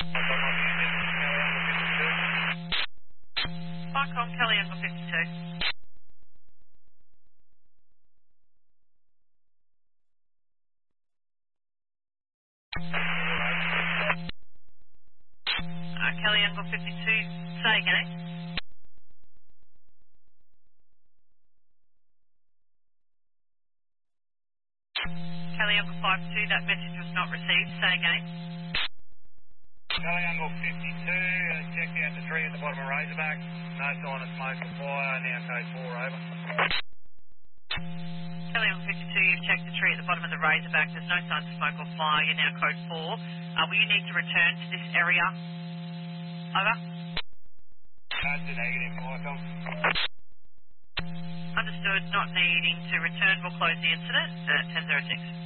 Micron, Kelly Angle 52. Kelly Angle 52, say again. Kelly Angle 52, that message was not received, say again. Kelly Angle 52, checked out the tree at the bottom of Razorback. No sign of smoke or fire, now code 4, over. Kelly Angle 52, you've checked the tree at the bottom of the Razorback. There's no signs of smoke or fire. You're now code 4. Will you need to return to this area? Over. That's a negative, Michael. Understood, not needing to return. We'll close the incident at 10:06.